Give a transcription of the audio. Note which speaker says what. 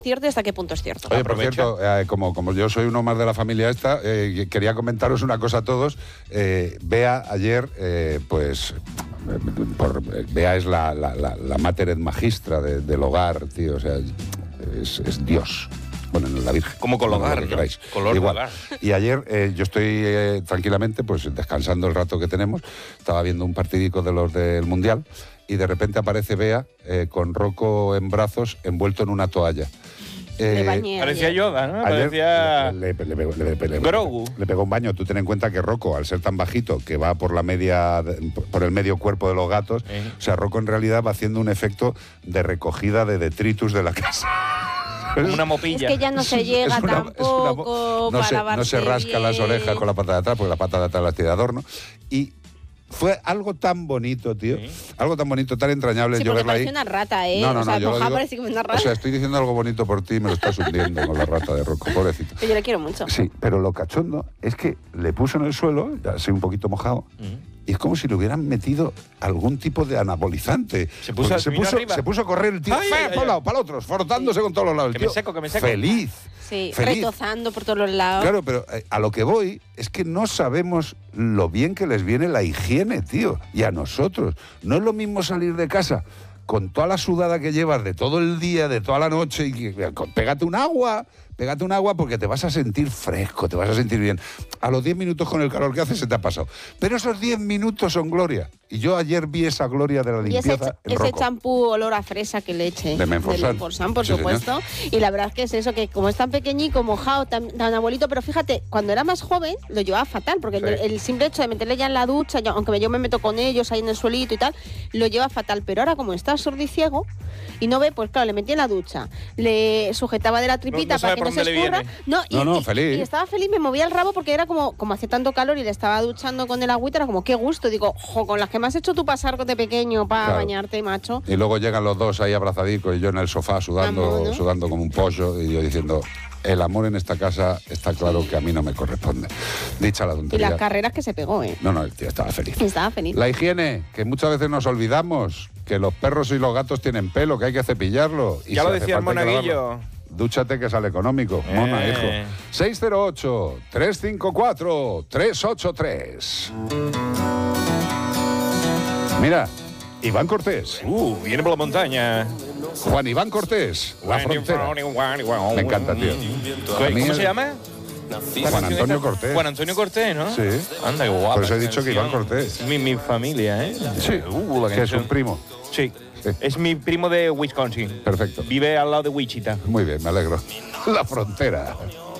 Speaker 1: cierto y hasta qué punto es cierto.
Speaker 2: Oye, por cierto, como yo soy uno más de la familia esta, quería comentaros una cosa a todos. Bea ayer, Bea es la mater et magistra del hogar, tío, o sea, es Dios. Bueno, en la Virgen.
Speaker 3: Como con hogar, ¿no? Color
Speaker 2: igual.
Speaker 3: hogar.
Speaker 2: Y ayer yo estoy tranquilamente, pues descansando el rato que tenemos, estaba viendo un partidico de los del Mundial y de repente aparece Bea con Rocco en brazos envuelto en una toalla.
Speaker 3: Parecía Yoda, ¿no?
Speaker 2: Parecía
Speaker 3: Grogu.
Speaker 2: Le pegó un baño. Tú ten en cuenta que Rocco, al ser tan bajito, que va por el medio cuerpo de los gatos, o sea, Rocco en realidad va haciendo un efecto de recogida de detritus de la casa.
Speaker 3: Como una mopilla.
Speaker 1: Es que ya no se llega tampoco para lavarse
Speaker 2: no se rasca
Speaker 1: bien.
Speaker 2: las orejas con la pata de atrás, porque la pata de atrás la tiene de adorno. Y fue algo tan bonito, tío. Sí. Algo tan bonito, tan entrañable.
Speaker 1: Sí,
Speaker 2: yo
Speaker 1: porque
Speaker 2: verla
Speaker 1: parece
Speaker 2: ahí.
Speaker 1: Una rata, ¿eh?
Speaker 2: No,
Speaker 1: o sea,
Speaker 2: yo
Speaker 1: mojado parece que es una rata.
Speaker 2: O sea, estoy diciendo algo bonito por ti y me lo estás hundiendo con la rata de Rocco, pobrecito.
Speaker 1: Yo le quiero mucho.
Speaker 2: Sí, pero lo cachondo es que le puso en el suelo, ya así un poquito mojado, y es como si le hubieran metido algún tipo de anabolizante.
Speaker 3: Se puso
Speaker 2: a correr el tío, para un lado, para el otro, frotándose con todos los lados.
Speaker 3: Que me seco.
Speaker 2: Feliz.
Speaker 1: Sí,
Speaker 2: feliz.
Speaker 1: retozando por todos los lados.
Speaker 2: Claro, pero a lo que voy es que no sabemos lo bien que les viene la higiene, tío. Y a nosotros. No es lo mismo salir de casa con toda la sudada que llevas de todo el día, de toda la noche, y pégate un agua porque te vas a sentir fresco, te vas a sentir bien. A los 10 minutos con el calor que hace se te ha pasado. Pero esos 10 minutos son gloria. Y yo ayer vi esa gloria de la limpieza en
Speaker 1: ese
Speaker 2: Rocco.
Speaker 1: champú olor a fresa que le eché.
Speaker 2: De Menforsan,
Speaker 1: por supuesto. Señor. Y la verdad es que es eso, que como es tan pequeñico, mojado, tan abuelito, pero fíjate, cuando era más joven lo llevaba fatal, porque el simple hecho de meterle ya en la ducha, aunque yo me meto con ellos ahí en el suelito y tal, lo lleva fatal. Pero ahora como está sordiciego y no ve, pues claro, le metí en la ducha, le sujetaba de la tripita para que no se escurra.
Speaker 2: Feliz.
Speaker 1: Y estaba feliz, me movía el rabo porque era como hacía tanto calor y le estaba duchando con el agüita, era como qué gusto. Digo, con las que me has hecho tú pasar de pequeño para bañarte, macho.
Speaker 2: Y luego llegan los dos ahí abrazadicos y yo en el sofá sudando como un pollo y yo diciendo, el amor en esta casa está claro que a mí no me corresponde. Dicha la tontería.
Speaker 1: Y las carreras que se pegó, ¿eh?
Speaker 2: No, el tío estaba feliz.
Speaker 1: Estaba feliz.
Speaker 2: La higiene, que muchas veces nos olvidamos, que los perros y los gatos tienen pelo, que hay que cepillarlo. Y
Speaker 3: ya lo decía el monaguillo.
Speaker 2: Dúchate que sale económico, mona, hijo. 608-354-383. Mira, Iván Cortés.
Speaker 3: Viene por la montaña.
Speaker 2: Juan Iván Cortés, La Frontera. Me encanta, tío.
Speaker 3: ¿Cómo se llama?
Speaker 2: Juan Antonio Cortés.
Speaker 3: Juan Antonio Cortés, ¿no?
Speaker 2: Sí.
Speaker 3: Anda, qué guapo.
Speaker 2: Por eso he dicho que Iván Cortés.
Speaker 3: Mi familia, ¿eh?
Speaker 2: Sí. Que es un primo.
Speaker 3: Sí. Es mi primo de Wisconsin.
Speaker 2: Perfecto.
Speaker 3: Vive al lado de Wichita.
Speaker 2: Muy bien, me alegro. La Frontera.